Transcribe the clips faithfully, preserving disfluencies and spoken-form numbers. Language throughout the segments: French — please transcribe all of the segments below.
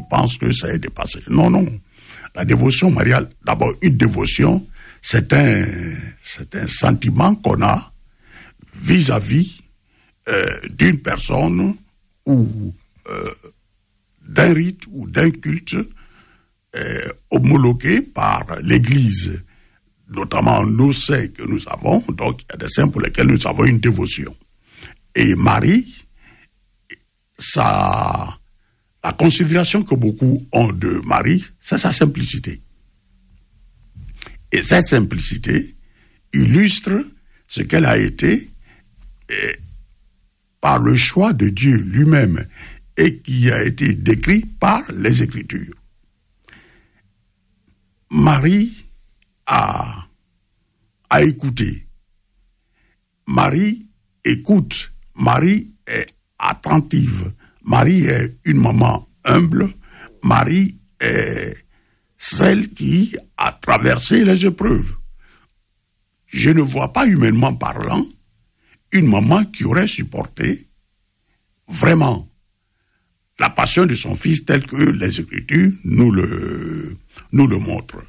pense que ça est dépassé. Non, non. La dévotion mariale, d'abord, une dévotion, c'est un, c'est un sentiment qu'on a vis-à-vis euh, d'une personne ou euh, d'un rite ou d'un culte euh, homologué par l'Église, notamment nos saints que nous avons. Donc, il y a des saints pour lesquels nous avons une dévotion. Et Marie, ça, la considération que beaucoup ont de Marie, c'est sa simplicité. Et cette simplicité illustre ce qu'elle a été et, par le choix de Dieu lui-même et qui a été décrit par les Écritures. Marie a, a écouté. Marie écoute. Marie est attentive. Marie est une maman humble. Marie est celle qui a traversé les épreuves. Je ne vois pas, humainement parlant, une maman qui aurait supporté vraiment la passion de son fils telle que les Écritures nous le, nous le montrent.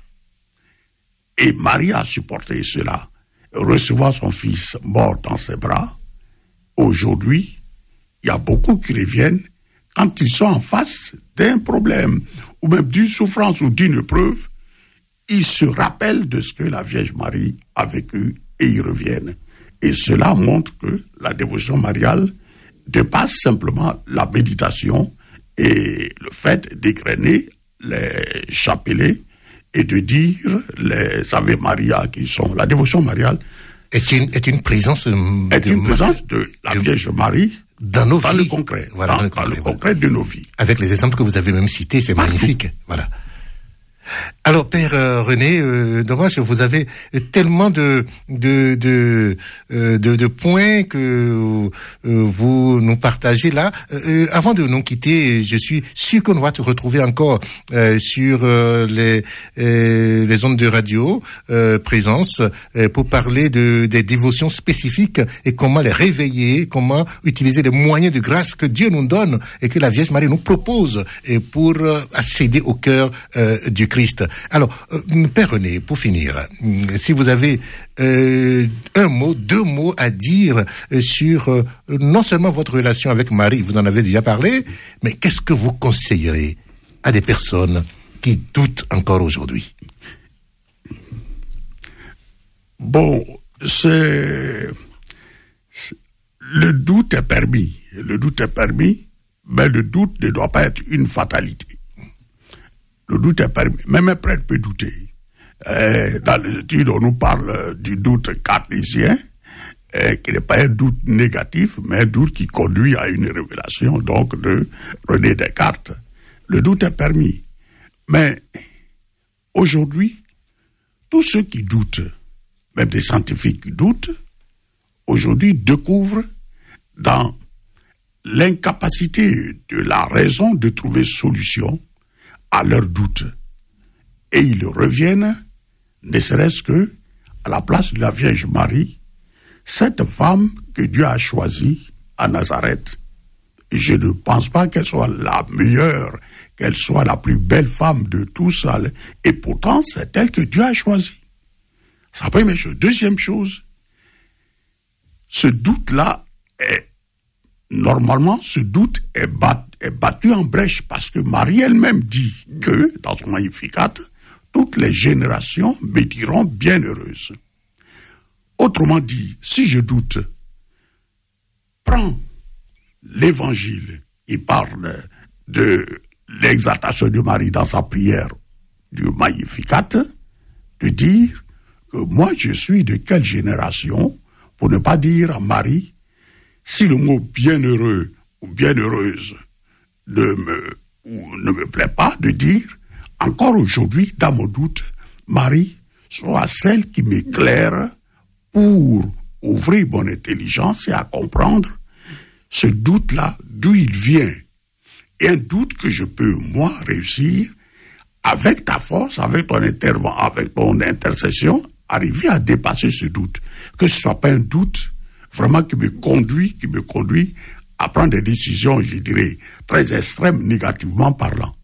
Et Marie a supporté cela, recevoir son fils mort dans ses bras. Aujourd'hui, il y a beaucoup qui reviennent quand ils sont en face d'un problème, ou même d'une souffrance ou d'une épreuve, ils se rappellent de ce que la Vierge Marie a vécu et ils reviennent. Et cela montre que la dévotion mariale dépasse simplement la méditation et le fait d'égrener les chapelets et de dire les Ave Maria qui sont... La dévotion mariale est une, est une présence... Est de, une présence de la Vierge Marie dans nos dans vies. Le concret, voilà, dans, dans le concret, dans le voilà. concret de nos vies. Avec les exemples que vous avez même cités, c'est Partout. Magnifique. Voilà. Alors, Père euh, René, euh, dommage, vous avez tellement de de de euh, de, de points que euh, vous nous partagez là. Euh, avant de nous quitter, je suis sûr qu'on va te retrouver encore euh, sur euh, les euh, les ondes de radio euh, présence euh, pour parler de des dévotions spécifiques et comment les réveiller, comment utiliser les moyens de grâce que Dieu nous donne et que la Vierge Marie nous propose et pour euh, accéder au cœur euh, du Christ. Alors, euh, Père René, pour finir, euh, si vous avez euh, un mot, deux mots à dire euh, sur euh, non seulement votre relation avec Marie, vous en avez déjà parlé, mais qu'est-ce que vous conseillerez à des personnes qui doutent encore aujourd'hui? Bon, c'est, c'est... Le doute est permis. Le doute est permis, mais le doute ne doit pas être une fatalité. Le doute est permis. Même un prêtre peut douter. Euh, dans les études, on nous parle du doute cartésien, euh, qui n'est pas un doute négatif, mais un doute qui conduit à une révélation, donc de René Descartes. Le doute est permis. Mais aujourd'hui, tous ceux qui doutent, même des scientifiques qui doutent, aujourd'hui découvrent dans l'incapacité de la raison de trouver solution à leurs doutes. Et ils reviennent, ne serait-ce que à la place de la Vierge Marie, cette femme que Dieu a choisie à Nazareth. Et je ne pense pas qu'elle soit la meilleure, qu'elle soit la plus belle femme de tous. Et pourtant, c'est elle que Dieu a choisie. C'est la première chose. Deuxième chose, ce doute-là est, normalement, ce doute est battu, est battu en brèche parce que Marie elle-même dit que, dans son Magnificat, toutes les générations me diront bienheureuse. Autrement dit, si je doute, prends l'évangile, il parle de l'exaltation de Marie dans sa prière du Magnificat, de dire que moi je suis de quelle génération, pour ne pas dire à Marie, si le mot bienheureux ou bienheureuse ne me, ou ne me plaît pas, de dire, encore aujourd'hui, dans mon doute, Marie soit celle qui m'éclaire pour ouvrir mon intelligence et à comprendre ce doute-là, d'où il vient. Et un doute que je peux, moi, réussir, avec ta force, avec ton intervention, avec ton intercession, arriver à dépasser ce doute. Que ce soit pas un doute vraiment qui me conduit, qui me conduit à prendre des décisions, je dirais, très extrêmes, négativement parlant.